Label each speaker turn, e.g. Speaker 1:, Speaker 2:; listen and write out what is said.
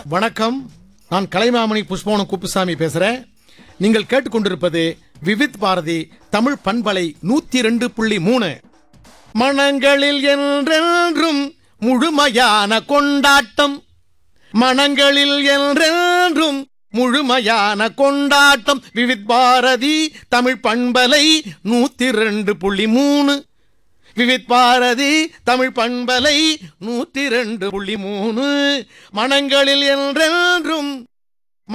Speaker 1: வணக்கம். நான் கலைமாமணி புஷ்பவனம் குப்புசாமி பேசுறேன். நீங்கள் கேட்டுக்கொண்டிருப்பது விவித் பாரதி தமிழ் பண்பலை 102.3. மனங்களில் என்றென்றும் முழுமையான கொண்டாட்டம், மனங்களில் என்றென்றும் முழுமையான கொண்டாட்டம். விவித் பாரதி தமிழ் பண்பலை 102.3. விவித் பாரதி தமிழ் பண்பலை 102.3. மனங்களில் என்றென்றும்